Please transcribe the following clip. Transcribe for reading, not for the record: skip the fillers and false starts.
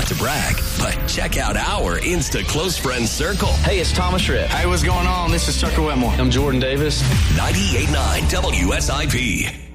Not to brag, but check out our Insta Close Friends Circle. Hey, it's Thomas Rhett. Hey, what's going on? This is Tucker Wetmore. I'm Jordan Davis. 98.9 WSIP.